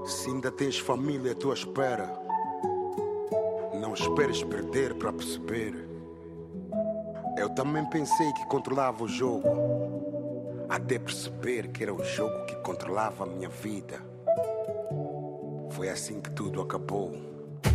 Se ainda tens família à tua espera, não esperes perder para perceber. Eu também pensei que controlava o jogo, até perceber que era o jogo que controlava a minha vida. Foi assim que tudo acabou.